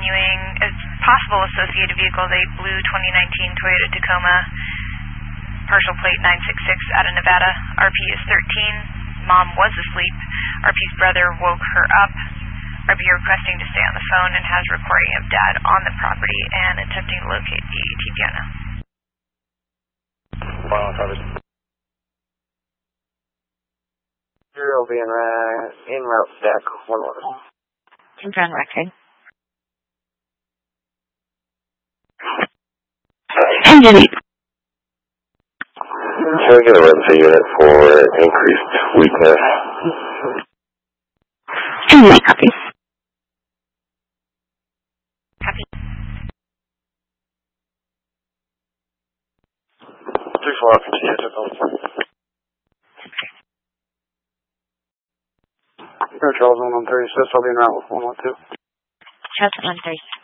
continuing. It's possible associated vehicle, a blue 2019 Toyota Tacoma, partial plate 966 out of Nevada. RP is 13. Mom was asleep. RP's brother woke her up. RP requesting to stay on the phone and has recording of Dad on the property and attempting to locate the TPO now. Zero being en route stack 111. Confirm record. Engine. Can we get a emergency unit for increased weakness? Engine copy. Copy. 3-4 Charles 113, I'll be en route with 112. Charles 113.